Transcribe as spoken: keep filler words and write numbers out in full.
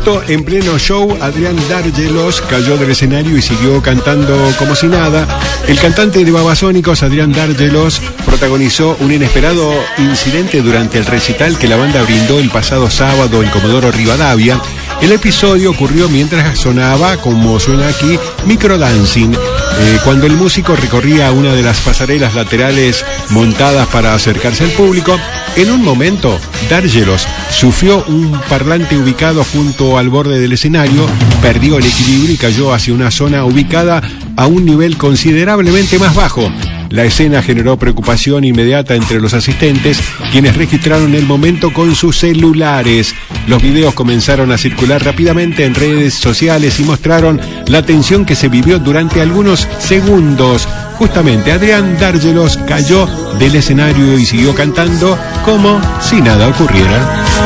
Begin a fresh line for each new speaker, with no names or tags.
Justo en pleno show, Adrián Dárgelos cayó del escenario y siguió cantando como si nada. El cantante de Babasónicos, Adrián Dárgelos, protagonizó un inesperado incidente durante el recital que la banda brindó el pasado sábado en Comodoro Rivadavia. El episodio ocurrió mientras sonaba, como suena aquí, microdancing, eh, cuando el músico recorría una de las pasarelas laterales montadas para acercarse al público. En un momento, Dárgelos sufrió un parlante ubicado junto al borde del escenario, perdió el equilibrio y cayó hacia una zona ubicada a un nivel considerablemente más bajo. La escena generó preocupación inmediata entre los asistentes, quienes registraron el momento con sus celulares. Los videos comenzaron a circular rápidamente en redes sociales y mostraron la tensión que se vivió durante algunos segundos. Justamente, Adrián Dárgelos cayó del escenario y siguió cantando como si nada ocurriera.